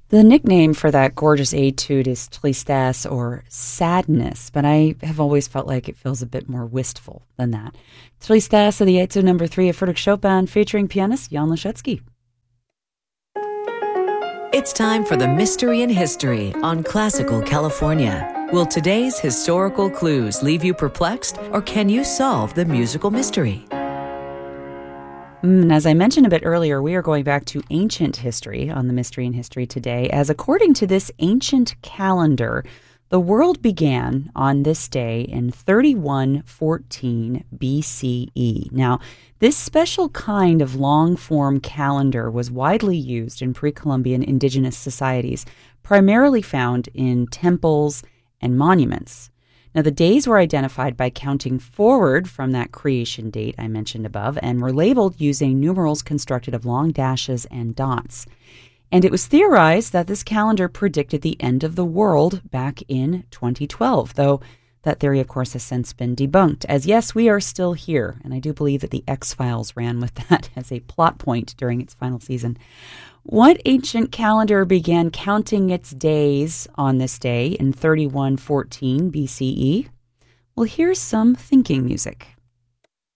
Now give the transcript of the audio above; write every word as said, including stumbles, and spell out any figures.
The nickname for that gorgeous etude is tristesse, or sadness, but I have always felt like it feels a bit more wistful than that. Tristesse of the etude number three of Friedrich Chopin, featuring pianist Jan Leschetski. It's time for the Mystery in History on Classical California. Will today's historical clues leave you perplexed, or can you solve the musical mystery? Mm, as I mentioned a bit earlier, we are going back to ancient history on the Mystery in History today, as according to this ancient calendar, the world began on this day in thirty-one fourteen B C E. Now, this special kind of long-form calendar was widely used in pre-Columbian indigenous societies, primarily found in temples and monuments. Now, the days were identified by counting forward from that creation date I mentioned above, and were labeled using numerals constructed of long dashes and dots. And it was theorized that this calendar predicted the end of the world back in twenty twelve, though that theory, of course, has since been debunked, as yes, we are still here, and I do believe that the X-Files ran with that as a plot point during its final season. What ancient calendar began counting its days on this day in thirty-one fourteen B C E? Well, here's some thinking music.